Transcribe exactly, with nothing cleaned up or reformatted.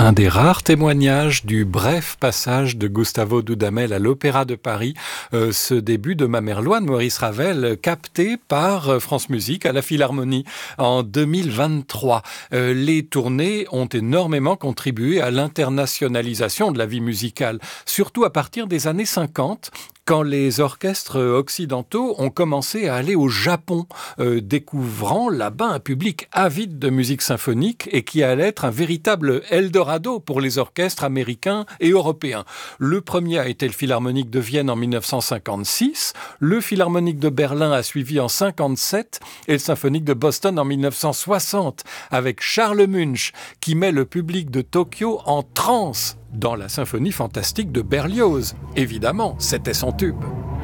Un des rares témoignages du bref passage de Gustavo Dudamel à l'Opéra de Paris, euh, ce début de Mamerloine, Maurice Ravel, capté par euh, France Musique à la Philharmonie en deux mille vingt-trois. Euh, les tournées ont énormément contribué à l'internationalisation de la vie musicale, surtout à partir des années cinquante, quand les orchestres occidentaux ont commencé à aller au Japon, euh, découvrant là-bas un public avide de musique symphonique et qui allait être un véritable Eldorado pour les orchestres américains et européens. Le premier a été le Philharmonique de Vienne en mille neuf cent cinquante-six, le Philharmonique de Berlin a suivi en cinquante-sept et le Symphonique de Boston en mille neuf cent soixante, avec Charles Munch qui met le public de Tokyo en transe dans la symphonie fantastique de Berlioz. Évidemment, c'était son tube.